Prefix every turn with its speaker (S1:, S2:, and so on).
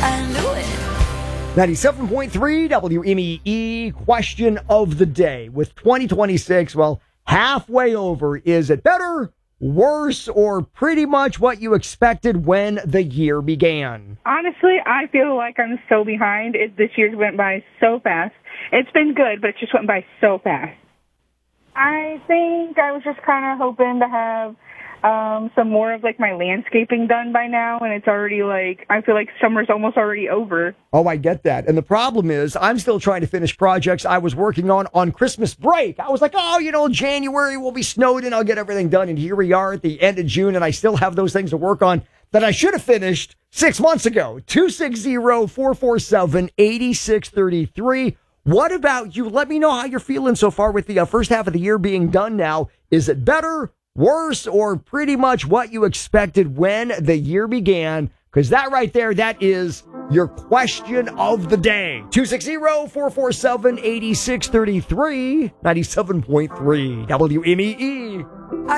S1: I knew it.
S2: 97.3 WMEE, question of the day. With 2026, well, halfway over, is it better, worse, or pretty much what you expected when the year began?
S3: Honestly, I feel like I'm so behind. This year went by so fast. It's been good, but it just went by so fast. I think I was just kind of hoping to have some more of like my landscaping done by now, and it's already I feel like summer's almost already over.
S2: Oh, I get that. And the problem is I'm still trying to finish projects I was working on Christmas break. I was like, January will be snowed in. I'll get everything done. And here we are at the end of June, and I still have those things to work on that I should have finished 6 months ago. 260-447-8633. What about you? Let me know how you're feeling so far with the first half of the year being done now. Is it better, worse, or pretty much what you expected when the year began? Because that right there, that is your question of the day. 260-447-8633, 97.3 WMEE.